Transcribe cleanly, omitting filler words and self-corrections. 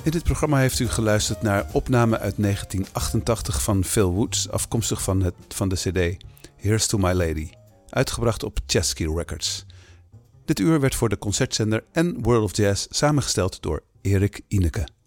In dit programma heeft u geluisterd naar opname uit 1988 van Phil Woods, afkomstig van de cd Here's to My Lady, uitgebracht op Chesky Records. Dit uur werd voor de Concertzender en World of Jazz samengesteld door Erik Ineke.